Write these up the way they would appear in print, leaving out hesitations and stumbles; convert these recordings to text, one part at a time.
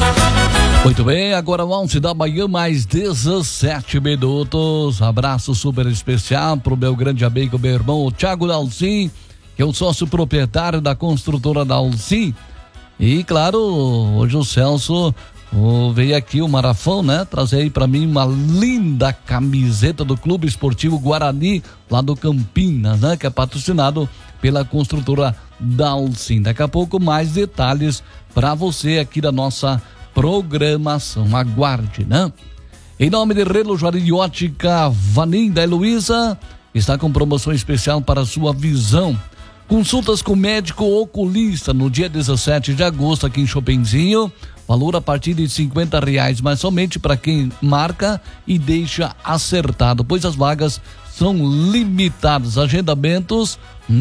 Muito bem, agora 11 da manhã, mais 17 minutos. Abraço super especial pro meu grande amigo, meu irmão, o Thiago Dalcin, que é o sócio proprietário da construtora Dalcin. E claro, hoje o Celso veio aqui, o Marafão, né? Trazer aí pra mim uma linda camiseta do Clube Esportivo Guarani, lá do Campinas, né? Que é patrocinado pela construtora Dalcin. Daqui a pouco mais detalhes pra você aqui da nossa programação. Aguarde, né? Em nome de Relojoaria e Ótica Vanim da Heloísa, está com promoção especial para a sua visão. Consultas com médico oculista no dia 17 de agosto aqui em Chopinzinho. Valor a partir de R$50, mas somente para quem marca e deixa acertado, pois as vagas são limitadas. Agendamentos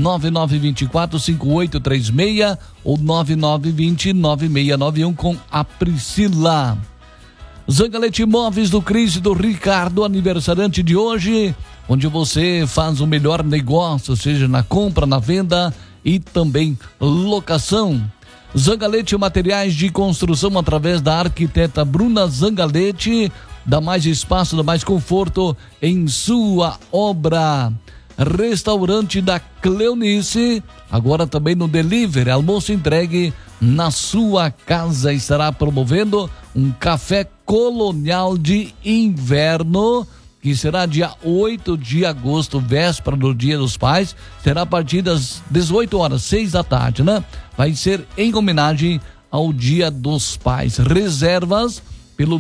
9924-5836 ou 9920-9691 com a Priscila. Zangalete Imóveis do Cris e do Ricardo, aniversariante de hoje, onde você faz o melhor negócio, seja na compra, na venda e também locação. Zangalete Materiais de Construção, através da arquiteta Bruna Zangalete, dá mais espaço, dá mais conforto em sua obra. Restaurante da Cleonice, agora também no delivery, almoço entregue na sua casa. Estará promovendo um café colonial de inverno, que será dia 8 de agosto, véspera do Dia dos Pais. Será a partir das 18 horas, 6 da tarde, né? Vai ser em homenagem ao Dia dos Pais. Reservas pelo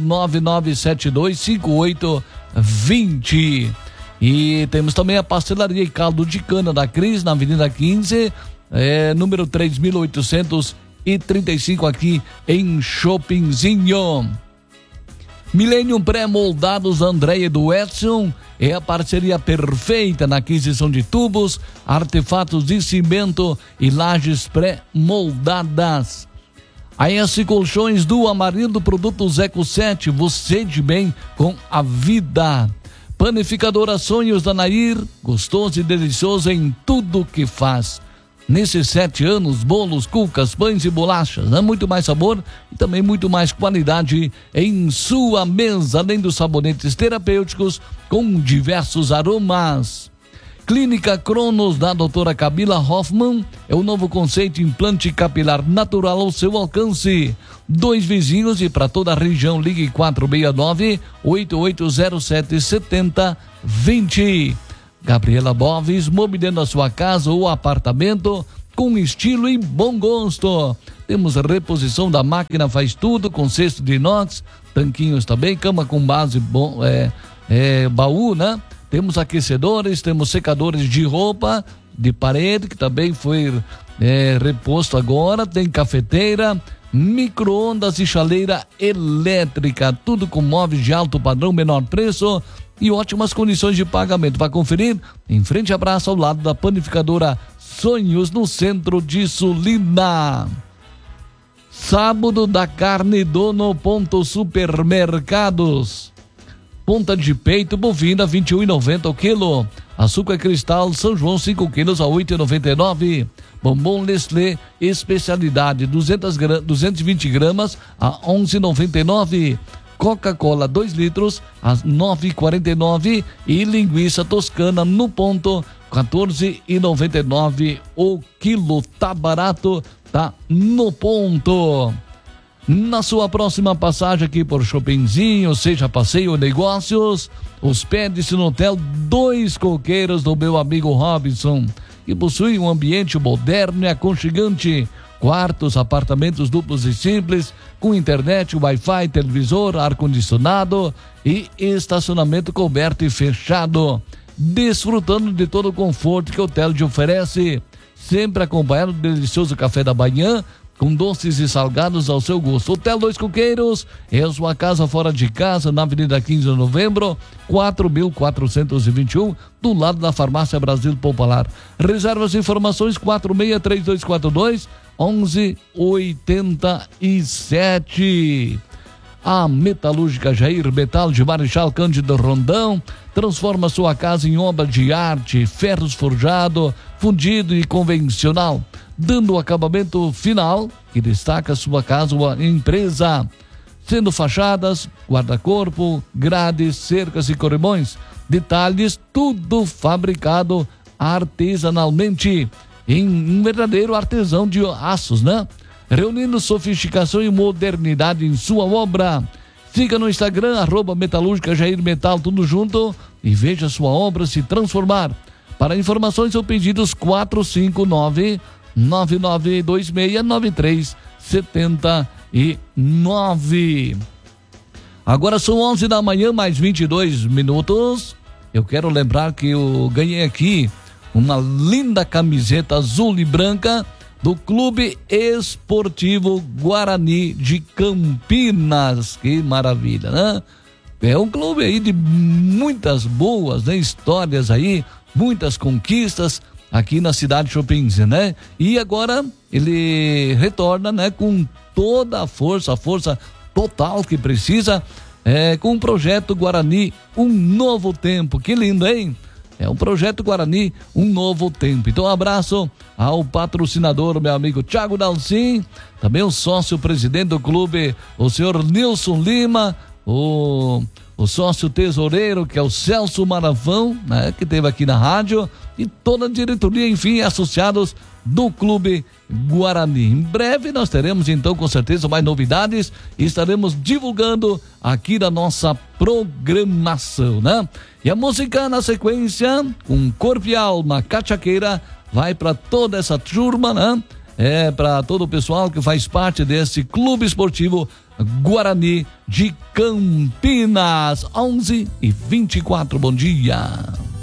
99725820. E temos também a pastelaria e caldo de cana da Cris, na Avenida 15, número 3835, aqui em Chopinzinho. Millennium Pré-Moldados Andréia e do Edson é a parceria perfeita na aquisição de tubos, artefatos de cimento e lajes pré-moldadas. A S Colchões do Amarildo, produtos Eco 7, você de bem com a vida. Panificadora Sonhos da Nair, gostoso e delicioso em tudo que faz. Nesses 7 anos, bolos, cucas, pães e bolachas, né? Muito mais sabor e também muito mais qualidade em sua mesa, além dos sabonetes terapêuticos com diversos aromas. Clínica Cronos, da doutora Camila Hoffman, é o novo conceito implante capilar natural ao seu alcance. 2 vizinhos e para toda a região, ligue 469-8807-7020. Gabriela Boves, mobiliando a sua casa ou apartamento com estilo e bom gosto. Temos reposição da máquina, faz tudo, com cesto de inox, tanquinhos também, cama com base, baú, né? Temos aquecedores, temos secadores de roupa, de parede, que também foi reposto agora, tem cafeteira, micro-ondas e chaleira elétrica, tudo com móveis de alto padrão, menor preço e ótimas condições de pagamento. Vai conferir em frente à praça, ao lado da panificadora Sonhos, no centro de Sulina. Sábado da Carne Dono Ponto Supermercados. Ponta de peito bovina, R$21,90 o quilo. Açúcar cristal São João, 5 quilos a R$8,99. Bombom Nestlé especialidade, 220 gramas a R$11,99. Coca-Cola 2 litros a R$9,49. E linguiça toscana no ponto, R$14,99 o quilo. Tá barato, tá no ponto. Na sua próxima passagem aqui por Chopinzinho, seja passeio ou negócios, hospede-se no Hotel 2 Coqueiros do meu amigo Robinson, que possui um ambiente moderno e aconchegante, quartos, apartamentos duplos e simples, com internet, Wi-Fi, televisor, ar-condicionado e estacionamento coberto e fechado, desfrutando de todo o conforto que o hotel te oferece, sempre acompanhado do delicioso café da manhã, com doces e salgados ao seu gosto. Hotel 2 Coqueiros é a sua casa fora de casa, na Avenida 15 de Novembro, 4.421, do lado da Farmácia Brasil Popular. Reservas e informações 463242-1187. A Metalúrgica Jair Metal de Marechal Cândido Rondão transforma sua casa em obra de arte, ferros forjado, fundido e convencional, dando o acabamento final que destaca sua casa ou empresa. sendo fachadas, guarda-corpo, grades, cercas e corrimões. Detalhes, tudo fabricado artesanalmente, em um verdadeiro artesão de aços, né? Reunindo sofisticação e modernidade em sua obra. Siga no Instagram, @Metalúrgica Jair Metal, tudo junto, e veja sua obra se transformar. Para informações ou pedidos, 459-9926-9379. Agora são 11 da manhã, mais 22 minutos. Eu quero lembrar que eu ganhei aqui uma linda camiseta azul e branca do Clube Esportivo Guarani de Campinas. Que maravilha, né? É um clube aí de muitas boas, né, histórias aí, muitas conquistas aqui na cidade de Chopinzinho, né? E agora ele retorna, né, com toda a força total que precisa, com o projeto Guarani, um novo tempo. Que lindo, hein? É um projeto Guarani, um novo tempo. Então, um abraço ao patrocinador, meu amigo Thiago Dalcin, também o sócio-presidente do clube, o senhor Nilson Lima, o sócio tesoureiro, que é o Celso Maravão, né, que esteve aqui na rádio, e toda a diretoria, enfim, associados do Clube Guarani. Em breve nós teremos, então, com certeza, mais novidades e estaremos divulgando aqui na nossa programação, né? E a música na sequência, com Corpo e Alma, Cachaqueira, vai para toda essa turma, né? Para todo o pessoal que faz parte desse Clube Esportivo Guarani de Campinas. 11h24, bom dia.